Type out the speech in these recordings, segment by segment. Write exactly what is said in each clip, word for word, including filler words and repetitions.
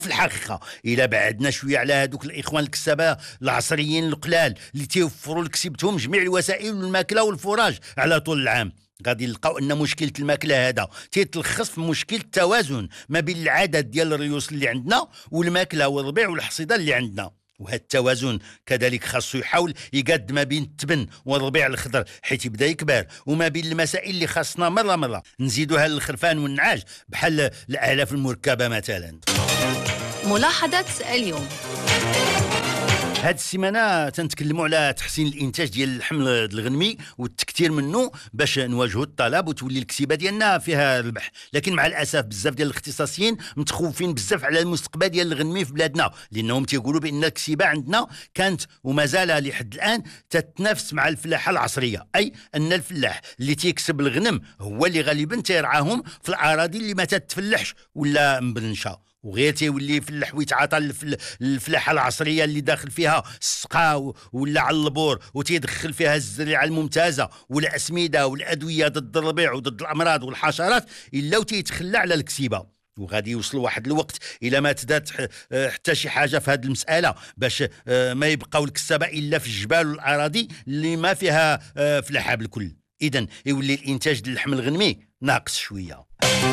في الحقيقة إلا بعدنا شوية على هذوك الإخوان الكسابة العصريين القلال اللي تيوفروا لكسبتهم جميع الوسائل والماكلة والفراج على طول العام، غادي نلقاو ان مشكله الماكله هذا تيتلخص في مشكل التوازن ما بين العدد ديال الريوس اللي عندنا والماكله والربيع والحصيده اللي عندنا. وهذا التوازن كذلك خاصو يحاول يقاد ما بين التبن والربيع الخضر حيت يبدا يكبر، وما بين المسائل اللي خاصنا مره مره نزيدوها للخرفان والنعاج بحال الاعلاف المركبه مثلا. ملاحظه اليوم. هاد السيمانه تنتكلموا على تحسين الانتاج ديال اللحم الغنمي والتكثير منه باش نواجهوا الطلب وتولي الكسيبه ديالنا فيها ربح، لكن مع الاسف بزاف ديال الاختصاصيين متخوفين بزاف على المستقبل ديال الغنمي في بلادنا، لانهم تيقولوا بان الكسيبه عندنا كانت ومازال لحد الان تتنافس مع الفلاحه العصريه، اي ان الفلاح اللي تيكسب الغنم هو اللي غالبا تيرعاهم في الاراضي اللي ما تتفلحش ولا مبنشه، وغير تيولي يفلح ويتعاطى الفلاحه العصريه اللي داخل فيها السقا ولا على البور وتيدخل فيها الزريعه الممتازه والاسمده والادويه ضد الربيع وضد الامراض والحشرات الا وتيتخلى على الكسيبه. وغادي يوصل واحد الوقت الى ما تدات حتى شي حاجه في هذه المساله باش ما يبقاو الكسابه الا في الجبال والاراضي اللي ما فيها فلاحه بالكل، اذا يولي الانتاج ديال اللحم الغنمي ناقص شويه.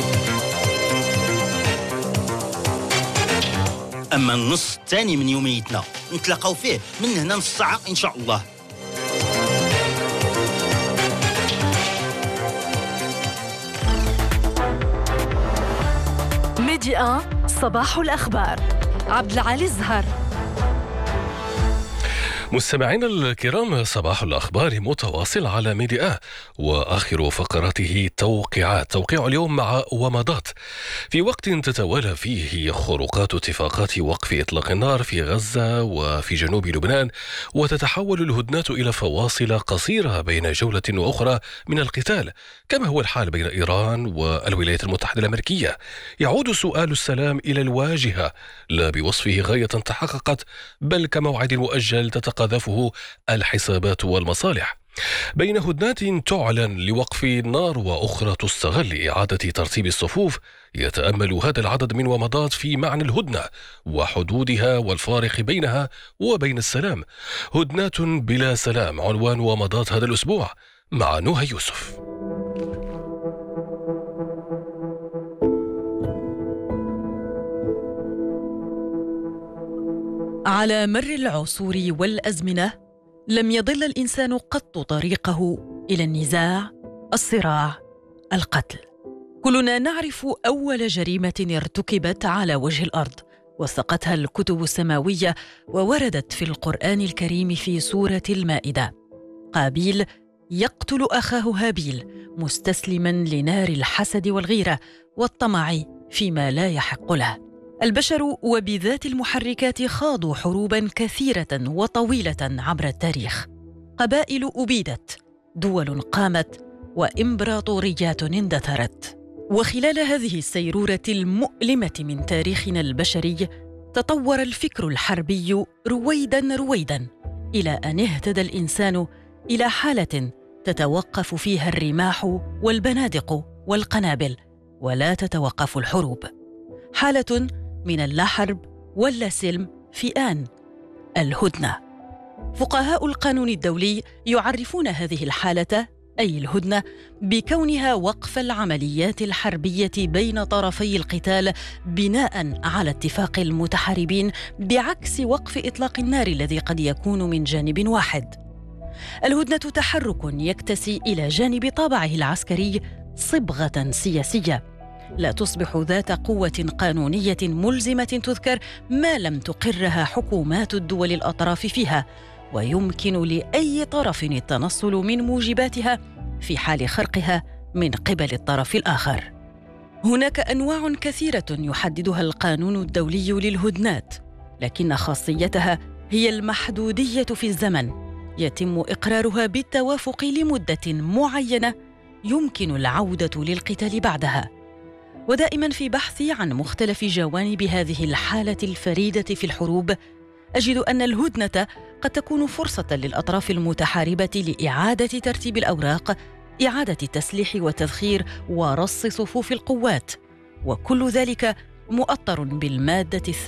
أما النص الثاني من يوميتنا نتلاقاو فيه من هنا نص ساعة إن شاء الله. ميديا صباح الأخبار. عبد العالي الزهر. مستمعينا الكرام، صباح الأخبار متواصل على ميديا، وآخر فقراته توقيعات. توقيع اليوم مع ومضات في وقت تتوالى فيه خروقات اتفاقات وقف إطلاق النار في غزة وفي جنوب لبنان، وتتحول الهدنات إلى فواصل قصيرة بين جولة وأخرى من القتال، كما هو الحال بين إيران والولايات المتحدة الأمريكية. يعود سؤال السلام إلى الواجهة لا بوصفه غاية تحققت، بل كموعد مؤجل تتقاذفه الحسابات والمصالح، بين هدنات تعلن لوقف النار وأخرى تستغل لإعادة ترتيب الصفوف. يتأمل هذا العدد من ومضات في معنى الهدنة وحدودها والفارق بينها وبين السلام. هدنات بلا سلام عنوان ومضات هذا الأسبوع مع نهى يوسف. على مر العصور والأزمنة لم يضل الإنسان قط طريقه إلى النزاع، الصراع، القتل. كلنا نعرف أول جريمة ارتكبت على وجه الأرض وثقتها الكتب السماوية ووردت في القرآن الكريم في سورة المائدة: قابيل يقتل أخاه هابيل مستسلما لنار الحسد والغيرة والطمع فيما لا يحق له. البشر وبذات المحركات خاضوا حروبا كثيرة وطويلة عبر التاريخ. قبائل أبيدت، دول قامت، وإمبراطوريات اندثرت. وخلال هذه السيرورة المؤلمة من تاريخنا البشري تطور الفكر الحربي رويدا رويدا إلى أن اهتدى الإنسان إلى حالة تتوقف فيها الرماح والبنادق والقنابل ولا تتوقف الحروب، حالة من اللا حرب ولا سلم في آن، الهدنة. فقهاء القانون الدولي يعرفون هذه الحالة أي الهدنة بكونها وقف العمليات الحربية بين طرفي القتال بناء على اتفاق المتحاربين، بعكس وقف إطلاق النار الذي قد يكون من جانب واحد. الهدنة تحرك يكتسي إلى جانب طابعه العسكري صبغة سياسية، لا تصبح ذات قوة قانونية ملزمة تذكر ما لم تقرها حكومات الدول الأطراف فيها، ويمكن لأي طرف التنصل من موجباتها في حال خرقها من قبل الطرف الآخر. هناك أنواع كثيرة يحددها القانون الدولي للهدنات، لكن خاصيتها هي المحدودية في الزمن، يتم إقرارها بالتوافق لمدة معينة يمكن العودة للقتال بعدها. ودائما في بحثي عن مختلف جوانب هذه الحالة الفريدة في الحروب أجد أن الهدنة قد تكون فرصة للأطراف المتحاربة لإعادة ترتيب الأوراق، إعادة التسليح والتذخير ورص صفوف القوات، وكل ذلك مؤطر بالمادة